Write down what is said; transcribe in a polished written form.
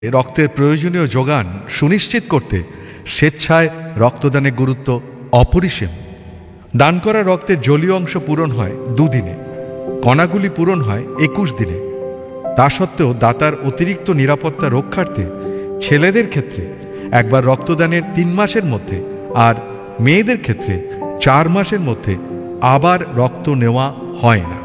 রক্তের প্রয়োজনীয় যোগান সুনিশ্চিত করতে স্বেচ্ছায় রক্তদানের গুরুত্ব অপরিসীম। দান করা রক্তের জলীয় অংশ পূরণ হয় 2 দিনে, কণাগুলি পূরণ হয় 21 দিনে। তা সত্ত্বেও দাতার অতিরিক্ত নিরাপত্তা রক্ষার্থে ছেলেদের ক্ষেত্রে একবার রক্তদানের 3 মাসের মধ্যে আর মেয়েদের ক্ষেত্রে 4 মাসের মধ্যে আবার রক্ত নেওয়া হয় না।